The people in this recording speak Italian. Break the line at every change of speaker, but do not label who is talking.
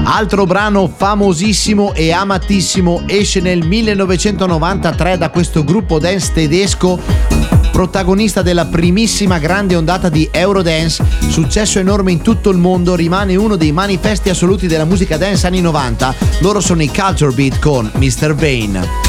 Altro brano famosissimo e amatissimo esce nel 1993 da questo gruppo dance tedesco, protagonista della primissima grande ondata di Eurodance, successo enorme in tutto il mondo, rimane uno dei manifesti assoluti della musica dance anni 90. Loro sono i Culture Beat con Mr. Vane.